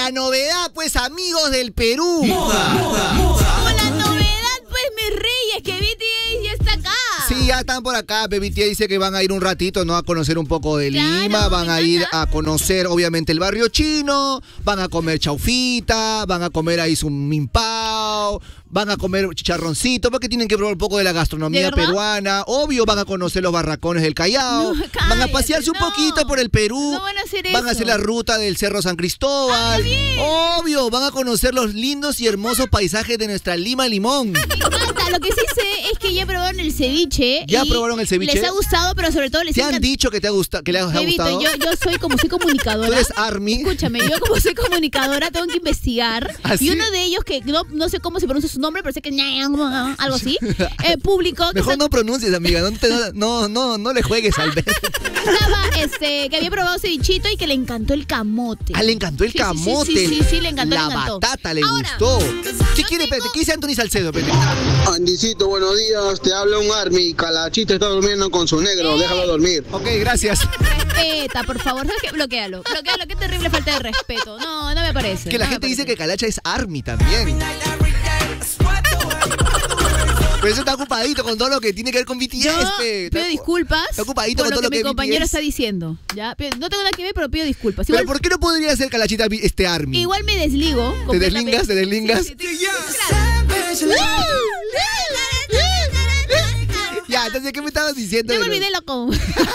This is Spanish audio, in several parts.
la novedad, pues, amigos del Perú. Moda. Con la novedad, pues, mis reyes, que BTS ya está acá. Sí, ya están por acá. BTS dice que van a ir un ratito, ¿no? A conocer un poco de Claro, Lima. Van a ir encanta. a conocer, obviamente, el barrio chino. Van a comer chaufita. Van a comer ahí su mimpao. Van a comer chicharroncito, porque tienen que probar un poco de la gastronomía ¿De verdad? peruana. Obvio, van a conocer los barracones del Callao. No, van a cállate, pasearse un no. poquito por el Perú. No van a hacer Van a eso. hacer la ruta del Cerro San Cristóbal. bien. Obvio, van a conocer los lindos y hermosos paisajes de nuestra Lima Limón. Me encanta. Lo que sí sé es que ya probaron el ceviche. ¿Ya y probaron el ceviche? Les ha gustado, pero sobre todo les ¿Te han encanta. dicho que te ha gustado, que les ha Bebito, gustado? yo soy comunicadora. Tú eres Army. Escúchame, yo como soy comunicadora tengo que investigar. ¿Ah, sí? Y uno de ellos, que no sé cómo se pronuncia su nombre, pero sé que algo así, publicó que Mejor no pronuncies, amiga. No le juegues al ver. que había probado cevichito y que le encantó el camote. Ah, le encantó el Sí, camote. sí, le encantó, La le encantó. batata le Ahora, gustó. ¿Qué yo quiere, tengo- Pete? ¿Qué dice Anthony Salcedo, Pete? Andicito, buenos días, te habla un Army, Calachita está durmiendo con su negro, déjalo dormir. Ok, gracias. Respeta, por favor. ¿Sabes qué? Bloquéalo, qué terrible falta de respeto. No me parece. Que la no me gente dice parece. que Calacha es Army también. Pero eso está ocupadito con todo lo que tiene que ver con BTS, Yo pe. pido disculpas Está ocupadito por con todo lo lo que mi que compañero BTS. está diciendo. ¿Ya? No tengo nada que ver, pero pido disculpas. Pero Igual, ¿por qué no podría ser Calachita Army? igual me desligo. ¿Te completamente. deslingas? ¿Te deslingas? Sí. Ya, entonces, ¿qué me estabas diciendo? Ya me olvidé, loco. No,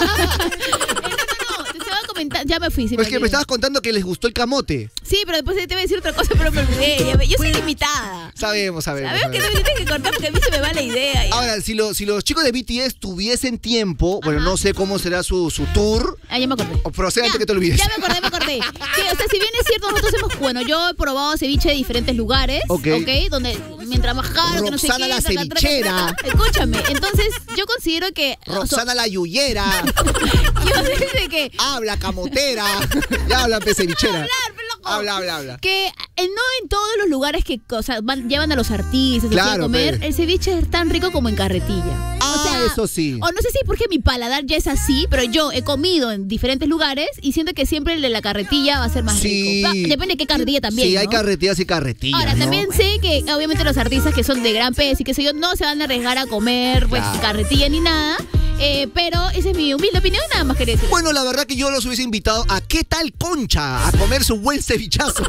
te estaba comentando. Ya me fui. Sí, Pues que me olvidé. estabas contando que les gustó el camote. Sí, pero después te iba a decir otra cosa, pero me olvidé. Yo soy limitada. Sabemos. Sabes que no me tienes que cortar porque a mí se me va la idea. ya. Ahora, si los chicos de BTS tuviesen tiempo, bueno, no sé cómo será su tour, Ah, ya me acordé. o procede antes Ya, que te olvides. Ya me acordé. Que, o sea, si bien es cierto, nosotros hemos, bueno, yo he probado ceviche de diferentes lugares, Ok. donde mientras más caro, que no sé Roxana qué, la traca, traca, cevichera. traca. Escúchame, entonces yo considero que Roxana la yuyera, yo sé que habla camotera, ya habla pecevichera. pe, loco. Habla. que no en todos los lugares que llevan a los artistas así, Claro, a comer, pe. el ceviche es tan rico como en carretilla. Eso sí. O no sé si es porque mi paladar ya es así, pero yo he comido en diferentes lugares y siento que siempre el de la carretilla va a ser más Sí. rico. Depende de qué carretilla también. Sí, hay ¿no? carretillas y carretillas. Ahora, ¿no? también sé que obviamente los artistas que son de gran peso y qué sé yo, no se van a arriesgar a comer pues Claro. carretilla ni nada. Pero esa es mi humilde opinión, nada más quería decir. Bueno, la verdad que yo los hubiese invitado a ¿Qué tal Concha? A comer su buen cevichazo.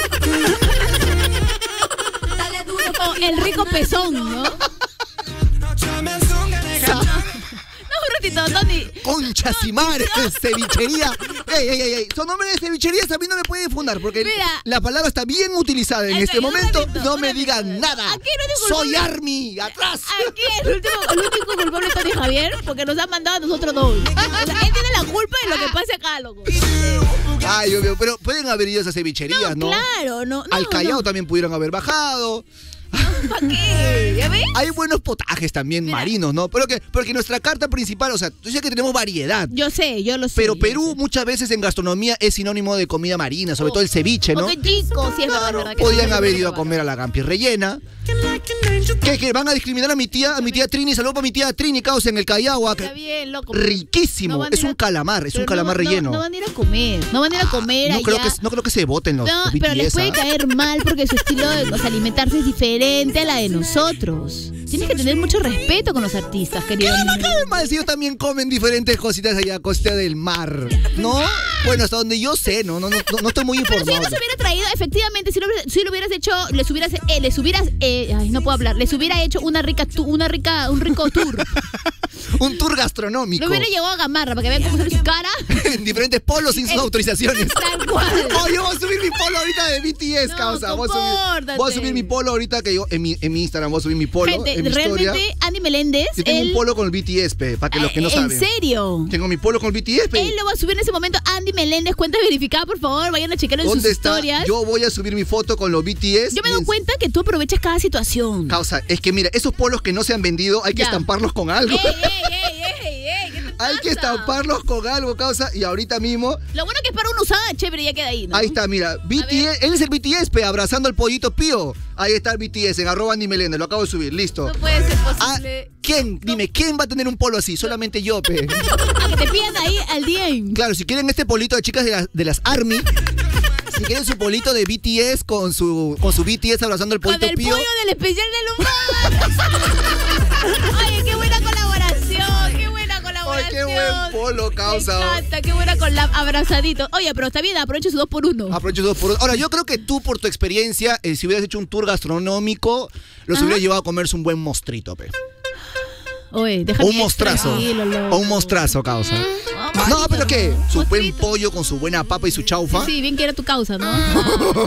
Como el rico pezón, ¿no? No, un ratito, Tony. Concha Simares, cevichería. Ey. Son nombres de cevicherías, a mí no me pueden fundar porque Mira. la palabra está bien utilizada en Ok, este un momento. ratito, No un me ratito. digan nada. Aquí no es Soy culpable. Army, atrás. Aquí el último culpable es Tony Javier, porque nos ha mandado a nosotros dos. O sea, él tiene la culpa de lo que pase acá, loco. Ay, obvio, pero pueden haber ido a esas cevicherías, ¿no? Claro, no. Al Callao no. también pudieron haber bajado. ¿Para qué? ¿Ya ves? Hay buenos potajes también Mira. marinos, ¿no? Porque nuestra carta principal, o sea, tú sabes que tenemos variedad. Yo sé, yo lo sé. Pero yo Perú sé. muchas veces en gastronomía es sinónimo de comida marina, sobre todo el ceviche, ¿no? Oh, qué chico, sí es verdad, que Podían sí, haber sí, ido a sí, comer a la gampi rellena. ¿Qué? ¿Van a discriminar a mi tía Trini? Saludos para mi tía Trini, causa en el Callao. Está bien, loco. Riquísimo. No van a Es ir a- un calamar, Pero relleno. No van a ir a comer. No van a ir a comer No creo, allá. no creo que se voten los No, BTS, pero les puede ¿ah? caer mal porque su estilo de alimentarse es diferente a la de nosotros. Tienes que tener mucho respeto con los artistas, querido. Además, ellos también comen diferentes cositas allá a costa del mar, ¿no? Bueno, hasta donde yo sé, no estoy muy Pero si informado. no se hubiera traído, efectivamente, si lo hubieras hecho, ay, no puedo hablar, les hubiera hecho un rico tour. Un tour gastronómico. Lo hubiera llevado a Gamarra para que vean cómo sale su cara. En diferentes polos sin sus autorizaciones. Tal cual. Oh, yo voy a subir mi polo ahorita de BTS, No, causa. Voy a compórtate. subir mi polo ahorita que yo en mi Instagram voy a subir mi polo. Gente, en mi historia. realmente, Andy Meléndez, Yo tengo él... un polo con el BTS, para que los que no saben. ¿En serio? Tengo mi polo con el BTS, Él lo va a subir en ese momento. Andy Meléndez, cuenta verificada, por favor. Vayan a checarlo en sus ¿Dónde está? historias. Yo voy a subir mi foto con los BTS. Yo me doy cuenta que tú aprovechas cada situación. Causa, es que mira, esos polos que no se han vendido hay que Ya. estamparlos con algo. ¡Ey! ¿Qué te Hay que pasa? estamparlos con algo, causa. Y ahorita mismo, Lo bueno que es para una usada, chévere, ya queda ahí, ¿no? ahí está, mira. BTS, él es el BTS, abrazando al pollito pío. Ahí está el BTS, en @Andy Meléndez. Lo acabo de subir, listo. No puede ser Ah, posible. ¿quién? Dime, ¿quién va a tener un polo así? Solamente yo, pe. A que te pidan ahí al DM. Claro, si quieren este polito de chicas de las Army, Si quieren su polito de BTS con su BTS abrazando el Con polito el pío. pollo del especial del humor. Oye, qué buena colaboración, qué buena colaboración. Ay, qué buen polo, causa. Me encanta, qué buena con la abrazadito. Oye, pero está bien, aproveche su 2x1. Aprovecho 2x1. Ahora, yo creo que tú, por tu experiencia, si hubieras hecho un tour gastronómico, los hubieras llevado a comerse un buen mostrito, pe. Oye, O déjame un mostrazo. O un mostrazo, causa. No, pero ¿qué? Su buen pollo con su buena papa y su chaufa. Sí, bien que era tu causa, ¿no?